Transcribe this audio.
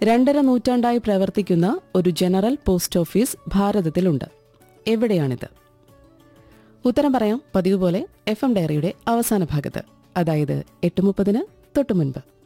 2.5 നൂറ്റാണ്ടായി പ്രവർത്തിക്കുന്ന ഒരു general post office ഭാരതത്തിലുണ്ട്. എവിടെയാണിത്? ഉത്തരം പറയാം പതിവ് പോലെ FM ഡയറിയുടെ അവസാന ഭാഗത്ത്, അതായത് 8:30 തൊട്ടു മുൻപ്.